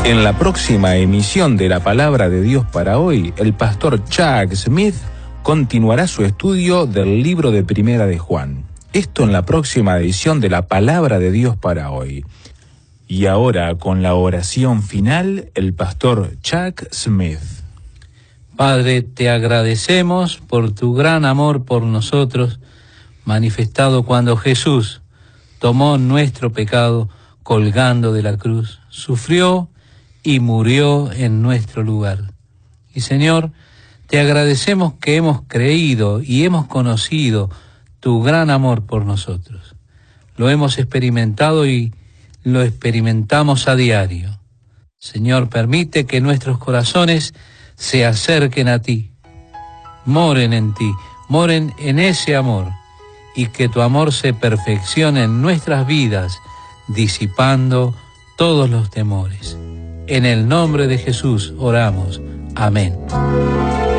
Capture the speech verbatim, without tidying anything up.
En la próxima emisión de la Palabra de Dios para hoy, el pastor Chuck Smith continuará su estudio del libro de Primera de Juan. Esto en la próxima edición de la Palabra de Dios para hoy. Y ahora, con la oración final, el pastor Chuck Smith. Padre, te agradecemos por tu gran amor por nosotros, manifestado cuando Jesús tomó nuestro pecado colgando de la cruz, sufrió y murió en nuestro lugar. Y Señor, te agradecemos que hemos creído y hemos conocido tu gran amor por nosotros. Lo hemos experimentado y lo experimentamos a diario. Señor, permite que nuestros corazones se acerquen a ti, moren en ti, moren en ese amor, y que tu amor se perfeccione en nuestras vidas, disipando todos los temores. En el nombre de Jesús oramos. Amén.